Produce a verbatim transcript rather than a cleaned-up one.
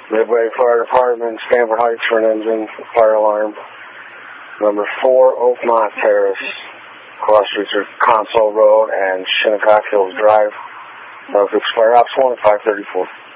Midway Fire Department, Stanford Heights for an engine, fire alarm. Number four, Oakmont Terrace, cross streets are Console Road and Shinnecock Hills Drive. That was Fire Ops one at five thirty-four.